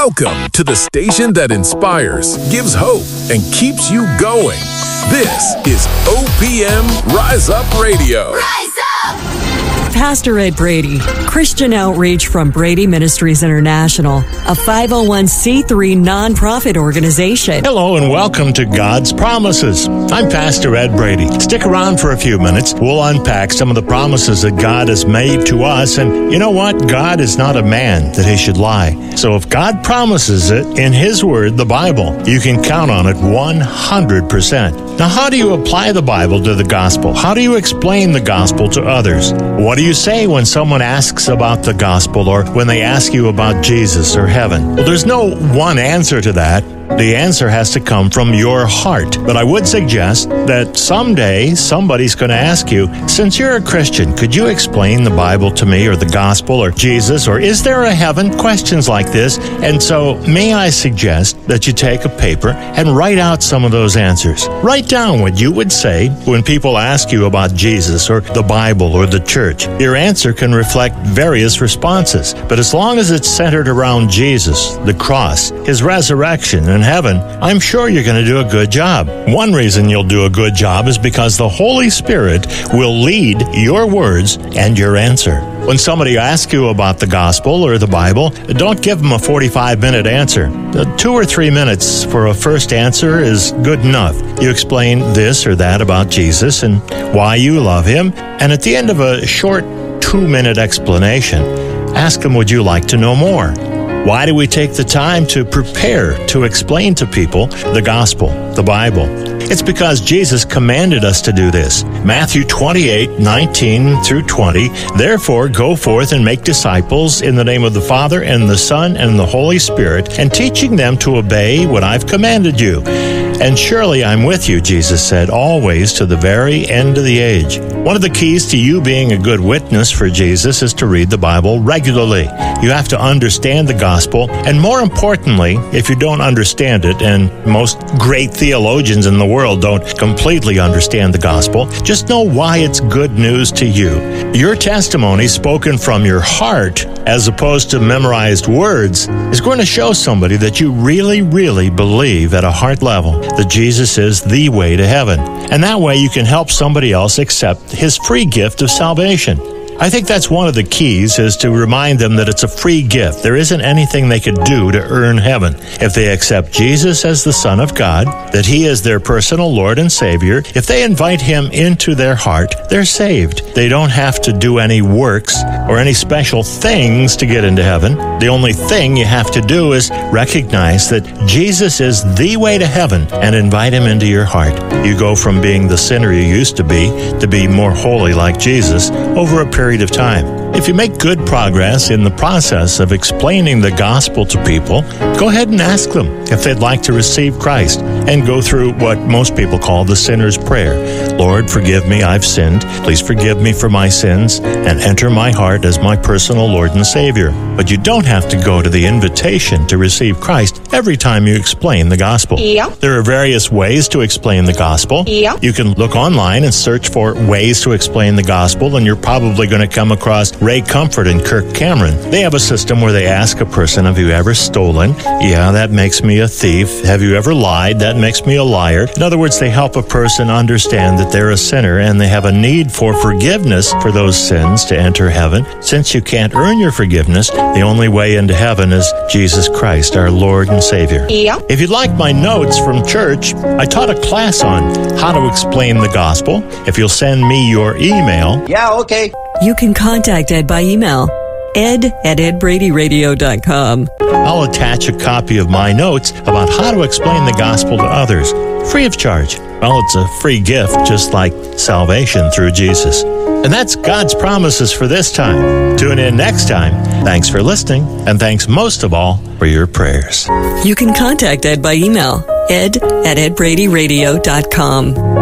Welcome to the station that inspires, gives hope, and keeps you going. This is OPM Rise Up Radio. Rise up! Pastor Ed Brady, Christian Outreach from Brady Ministries International, a 501c3 nonprofit organization. Hello and welcome to God's Promises. I'm Pastor Ed Brady. Stick around for a few minutes. We'll unpack some of the promises that God has made to us. And you know what? God is not a man that he should lie. So if God promises it in his word, the Bible, you can count on it 100%. Now, how do you apply the Bible to the gospel? How do you explain the gospel to others? What do you say when someone asks about the gospel or when they ask you about Jesus or heaven? Well, there's no one answer to that. The answer has to come from your heart. But I would suggest that someday somebody's going to ask you, since you're a Christian, could you explain the Bible to me or the gospel or Jesus or is there a heaven? Questions like this. And so may I suggest that you take a paper and write out some of those answers. Write down what you would say when people ask you about Jesus or the Bible or the church. Your answer can reflect various responses. But as long as it's centered around Jesus, the cross, his resurrection, and heaven, I'm sure you're going to do a good job. One reason you'll do a good job is because the Holy Spirit will lead your words and your answer. When somebody asks you about the gospel or the Bible, don't give them a 45-minute answer. 2 or 3 minutes for a first answer is good enough. You explain this or that about Jesus and why you love him, and at the end of a short 2-minute explanation, ask them, would you like to know more? Why do we take the time to prepare to explain to people the gospel, the Bible? It's because Jesus commanded us to do this. Matthew 28:19 through 20, therefore go forth and make disciples in the name of the Father and the Son and the Holy Spirit, and teaching them to obey what I've commanded you. And surely I'm with you, Jesus said, always to the very end of the age. One of the keys to you being a good witness for Jesus is to read the Bible regularly. You have to understand the gospel, and more importantly, if you don't understand it, and most great theologians in the world don't completely understand the gospel, just know why it's good news to you. Your testimony spoken from your heart, as opposed to memorized words, is going to show somebody that you really, really believe at a heart level that Jesus is the way to heaven. And that way you can help somebody else accept his free gift of salvation. I think that's one of the keys, is to remind them that it's a free gift. There isn't anything they could do to earn heaven. If they accept Jesus as the Son of God, that he is their personal Lord and Savior, if they invite him into their heart, they're saved. They don't have to do any works or any special things to get into heaven. The only thing you have to do is recognize that Jesus is the way to heaven and invite him into your heart. You go from being the sinner you used to be more holy like Jesus over a period of time. If you make good progress in the process of explaining the gospel to people, go ahead and ask them if they'd like to receive Christ and go through what most people call the sinner's prayer. Lord, forgive me, I've sinned. Please forgive me for my sins and enter my heart as my personal Lord and Savior. But you don't have to go to the invitation to receive Christ every time you explain the gospel. Yeah. There are various ways to explain the gospel. Yeah. You can look online and search for ways to explain the gospel, and you're probably going to come across Ray Comfort and Kirk Cameron. They have a system where they ask a person, have you ever stolen? Yeah, that makes me a thief. Have you ever lied? That makes me a liar. In other words, they help a person understand that they're a sinner and they have a need for forgiveness for those sins to enter heaven. Since you can't earn your forgiveness, the only way into heaven is Jesus Christ, our Lord and Savior. Yeah. If you'd like my notes from church, I taught a class on how to explain the gospel. If you'll send me your email. Yeah, okay. You can contact Ed by email, ed@edbradyradio.com. I'll attach a copy of my notes about how to explain the gospel to others, free of charge. Well, it's a free gift, just like salvation through Jesus. And that's God's promises for this time. Tune in next time. Thanks for listening, and thanks most of all for your prayers. You can contact Ed by email, ed@edbradyradio.com.